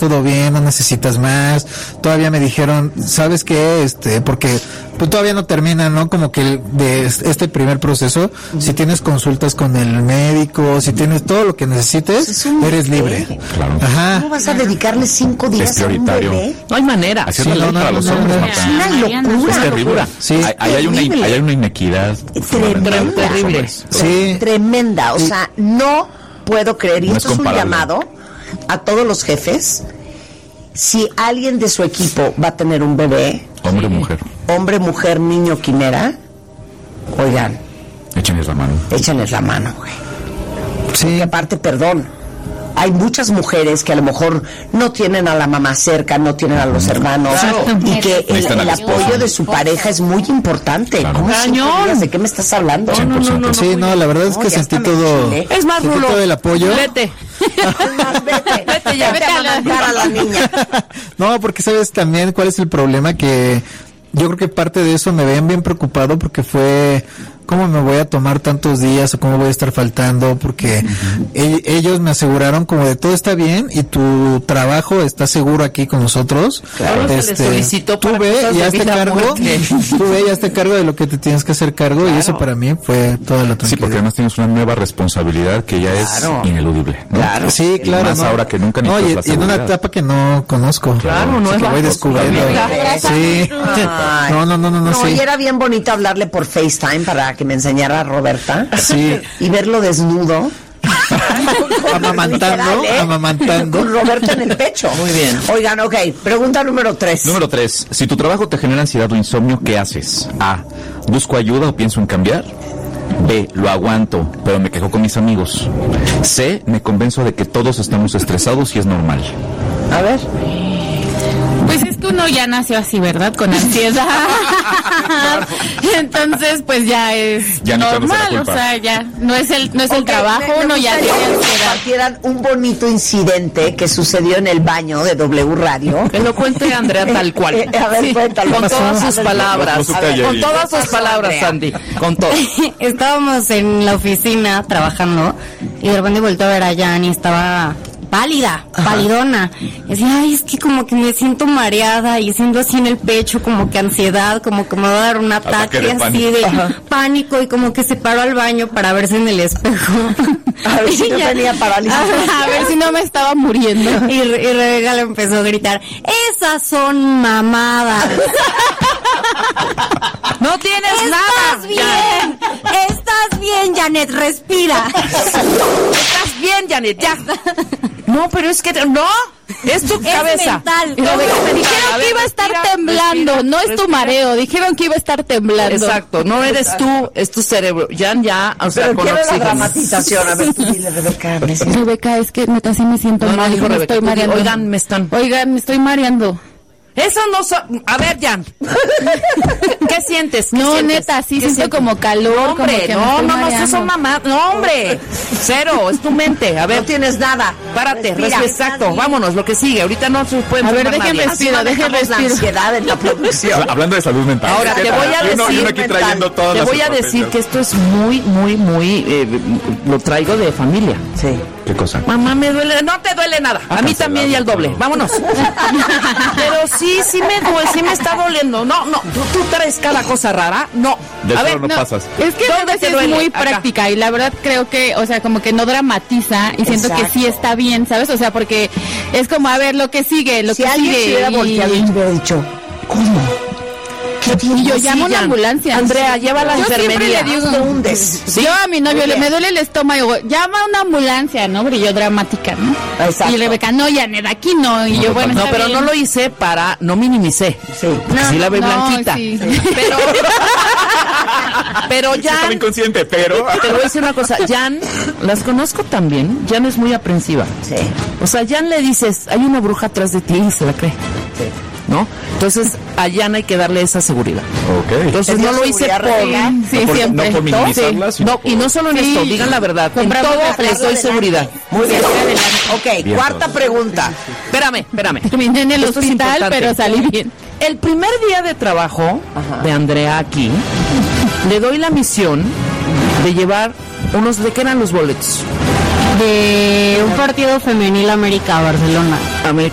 todo bien, no necesitas más. Todavía me dijeron, ¿sabes qué? Porque pues todavía no termina, ¿no? Como que de este primer proceso, si tienes consultas con el médico, si tienes todo lo que necesites, eres libre. Claro. Ajá. ¿Cómo vas a dedicarle 5 días a un bebé? No hay manera. Así es la ley para los hombres, Marta. Es una locura. Es terrible. Sí. Hay una inequidad Tremenda. Sí. Tremenda. O sea, no puedo creer. Y No esto es es un comparable. llamado a todos los jefes. Si alguien de su equipo va a tener un bebé, Hombre o mujer. hombre, mujer, niño, quimera, oigan, Échenles la mano. échenles la mano, güey. Sí. Porque aparte, perdón, hay muchas mujeres que a lo mejor no tienen a la mamá cerca, no tienen a los hermanos, y que Necesitan el al esposo. apoyo de su pareja es muy importante. Claro. ¿Cómo 5 días? ¿De qué me estás hablando? 100%. Sí, no, la verdad es que No, ya sentí hasta me todo. enchilé. Es más, sentí Rulo, todo el apoyo. vete. Vete ya, vete a amamantar a la niña. No, porque sabes también cuál es el problema, que yo creo que parte de eso me ven bien preocupado, porque fue cómo me voy a tomar tantos días o cómo voy a estar faltando, porque ellos me aseguraron como de todo está bien y tu trabajo está seguro aquí con nosotros. Claro, se les solicitó tú para ve cosas y de hazte vida o cargo, muerte. tú ve y hazte cargo de lo que te tienes que hacer cargo, y eso para mí fue toda la Sí, tranquilidad. porque además tienes una nueva responsabilidad que ya Claro. es ineludible, ¿no? Claro. Sí, Y claro. más ¿no? ahora que nunca No, necesitas y la en una seguridad. etapa que no conozco. Claro, Así que nueva. voy descubriendo. Sí. Ay. No, Y sí. era bien bonito hablarle por FaceTime para que me enseñara a Roberta. Sí. Y verlo desnudo. Amamantando, Literal, ¿eh? amamantando. Con Roberto en el pecho. Muy bien. Oigan, ok, pregunta número 3. Número 3. Si tu trabajo te genera ansiedad o insomnio, ¿qué haces? A. ¿Busco ayuda o pienso en cambiar? B. Lo aguanto, pero me quejo con mis amigos. C. Me convenzo de que todos estamos estresados y es normal. A ver. Pues es que uno ya nació así, ¿verdad? Con ansiedad. Entonces, pues ya es Ya no echándose la normal, o culpa. sea, ya no es el Ok, trabajo, me uno ya gustaría tiene que ansiedad. compartieran un bonito incidente que sucedió en el baño de W Radio. Que lo cuente Andrea tal cual. A ver, cuéntalo. Con todas sus palabras. Con su tallerita. Con todas sus palabras, Sandy. Con todo. Estábamos en la oficina trabajando y de repente volteé a ver a Jan y estaba pálida, palidona. Y decía, ay, es que como que me siento mareada y siento así en el pecho como que ansiedad, como que me va a dar un ataque de así pánico. de pánico, y como que se paró al baño para verse en el espejo. A ver si Y no ya- tenía parálisis. A ver si no me estaba muriendo. Y Rebeca le empezó a gritar, esas son mamadas. No tienes Estás nada. bien, estás bien, Janet, respira. Estás bien, Janet, ya. No, pero es que no. Es tu cabeza. mental. Y lo de que te Dijeron que iba a estar temblando, no es tu mareo, dijeron que iba a estar temblando. Exacto, no eres tú, es tu cerebro. Jan ya, o sea, Pero con quiero la oxígeno. dramatización. A ver, tú dile, Rebeca. me siento- Rebeca, es que neta sí me siento No, no, mal, dijo me Rebeca, estoy tú di, mareando. oigan, me están. Oigan, me estoy mareando. Eso no a ver, Jan. ¿Qué sientes? ¿Qué No, sientes? neta, sí ¿Qué siento sientes? como calor, No, hombre, como que me no, estoy no, eso mareando. son mamás. No, hombre. Cero, es tu mente. A No ver, tienes nada. párate, Respira. exacto, vámonos, lo que sigue. Ahorita no se puede A ver, enfermar dejen nadie. respirar. Así manejamos deje la respiro. ansiedad en la producción. Hablando de salud mental. Ahora, te voy a Y uno decir, aquí trayendo todas te las voy a decir estrategias. que esto es muy, lo traigo de familia. Sí. ¿Qué cosa? Mamá, me duele. No te duele nada. A mí cancelado, también y al doble. claro. Vámonos. Pero sí me duele, sí me está doliendo. No, tú traes cada cosa rara. No. Del A suelo ver, no No, pasas. es que ¿Dónde Rebeca te sí duele? es muy Acá. práctica y la verdad creo que, o sea, como que no dramatiza y siento que sí Exacto. está bien, ¿sabes? O sea, porque es como, a ver, lo que sigue, lo Si que alguien sigue. se hubiera volteado y te hubiera dicho, ¿cómo? ¿Qué Y yo tienes? llamo a una Jan. ambulancia. Andrea, lleva a la Yo siempre enfermería. le digo, Te hundes. yo a mi novio Muy bien. me duele el estómago, llama a una ambulancia, ¿no? Pero yo dramática, ¿no? Exacto. Y Rebeca, no, Janet, aquí no. Y yo, bueno, No, está pero bien. no lo hice para, no minimicé. Sí. Sí la ve no, blanquita. sí. Pero Sí, estaba Jan, inconsciente, pero... te voy a decir una cosa, Jan, las conozco también, Jan es muy aprensiva. Sí. O sea, Jan le dices, hay una bruja atrás de ti y se la cree. ¿No? Entonces, a Jan hay que darle esa seguridad. Ok. Entonces, ¿Te no dio lo hice seguridad, por... Rebeca? Sí, No por- siempre. no por minimizarla, sino No, y no solo en Sí. esto, digan la verdad. En Compramos todo refresco les doy adelante. seguridad. Muy bien. Ok, Bien, cuarta entonces. pregunta. Espérame. Terminé en el Esto es hospital, importante. pero salí bien. El primer día de trabajo de Andrea aquí, le doy la misión de llevar unos... ¿De qué eran los boletos? De un partido femenil América-Barcelona.